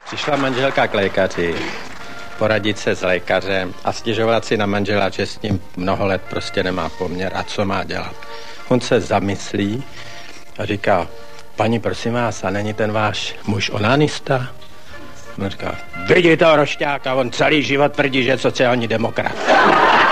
Přišla manželka k lékaři, poradit se s lékařem a stěžovat si na manžela, že s ním mnoho let prostě nemá poměr a co má dělat. On se zamyslí a říká, paní, prosím vás, a není ten váš muž onanista? On říká, vidí toho rošťáka, on celý život tvrdí, že je sociální demokrat.